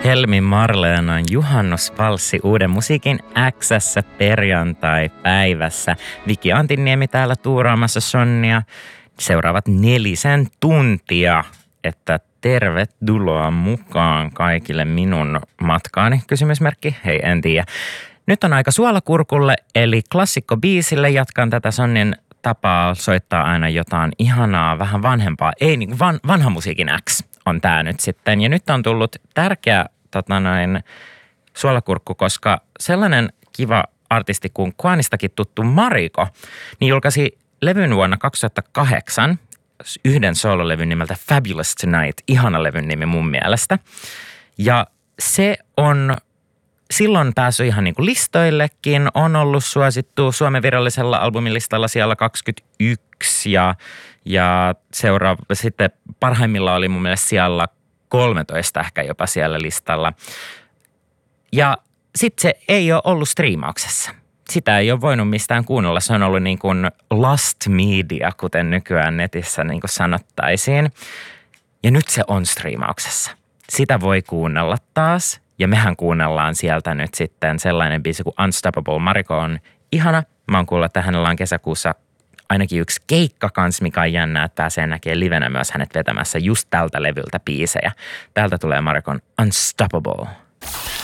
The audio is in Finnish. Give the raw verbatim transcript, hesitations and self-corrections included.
Helmi Marleenan juhannusvalssi Uuden musiikin X:ssä perjantai-päivässä. Viki Antinniemi täällä tuuraamassa Sonnia. Seuraavat nelisen tuntia, että tervetuloa mukaan kaikille minun matkaani. Kysymysmerkki? Hei, en tiedä. Nyt on aika suolakurkulle, eli klassikkobiisille. Jatkan tätä Sonnin tapaa soittaa aina jotain ihanaa, vähän vanhempaa. Ei, niin van, vanha musiikin X on tää nyt sitten. Ja nyt on tullut tärkeä tota noin, suolakurkku, koska sellainen kiva artisti kuin Kuanistakin tuttu Mariko, niin julkaisi levyn vuonna kaksituhattakahdeksan yhden soololevyn nimeltä Fabulous Tonight. Ihana levyn nimi mun mielestä. Ja se on silloin päässyt ihan niin kuin listoillekin, on ollut suosittu Suomen virallisella albumilistalla siellä kaksikymmentäyksi ja, ja seuraava sitten parhaimmillaan oli mun mielestä siellä kolmetoista ehkä jopa siellä listalla. Ja sitten se ei ole ollut striimauksessa. Sitä ei ole voinut mistään kuunnella. Se on ollut niin kuin lost media, kuten nykyään netissä niin kuin sanottaisiin. Ja nyt se on striimauksessa. Sitä voi kuunnella taas. Ja mehän kuunnellaan sieltä nyt sitten sellainen biisi kuin Unstoppable. Mariko on ihana. Mä oon kuullut, että hänellä on kesäkuussa ainakin yksi keikka kans, mikä on jännä, että pääsee näkemään livenä myös hänet vetämässä just tältä levyltä biisejä. Täältä tulee Marikon Unstoppable.